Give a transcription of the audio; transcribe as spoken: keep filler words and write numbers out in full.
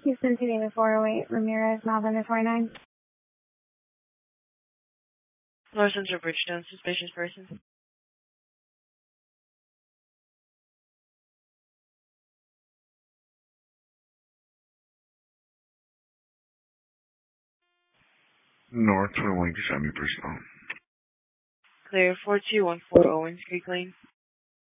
Houston City to four oh eight, Ramirez, November twenty-nine. North Central Bridgestone, suspicious person. North twenty-one, you send me personnel. Clear, four two one four Owens Creek Lane.